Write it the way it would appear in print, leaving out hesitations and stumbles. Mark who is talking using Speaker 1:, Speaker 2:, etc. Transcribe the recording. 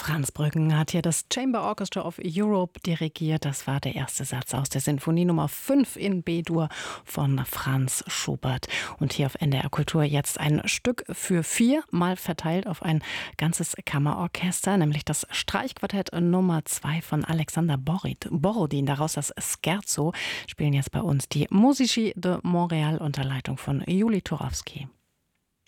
Speaker 1: Franz Brüggen hat hier das Chamber Orchestra of Europe dirigiert. Das war der erste Satz aus der Sinfonie Nummer 5 in B-Dur von Franz Schubert. Und hier auf NDR Kultur jetzt ein Stück für 4, mal verteilt auf ein ganzes Kammerorchester, nämlich das Streichquartett Nummer 2 von Alexander Borodin. Daraus das Scherzo spielen jetzt bei uns die Musici de Montréal unter Leitung von Juli Turowski.